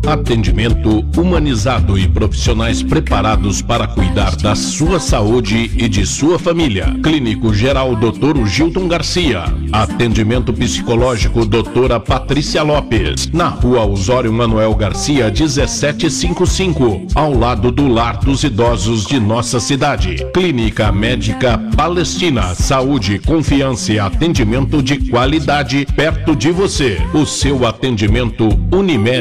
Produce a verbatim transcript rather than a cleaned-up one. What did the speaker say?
Atendimento humanizado e profissionais preparados para cuidar da sua saúde e de sua família. Clínico Geral doutor Gilton Garcia. Atendimento psicológico doutora Patrícia Lopes. Na Rua Osório Manuel Garcia, dezessete cinquenta e cinco, ao lado do Lar dos Idosos de nossa cidade. Clínica Médica Palestina. Saúde, confiança e atendimento de qualidade perto de você. O seu atendimento Unimed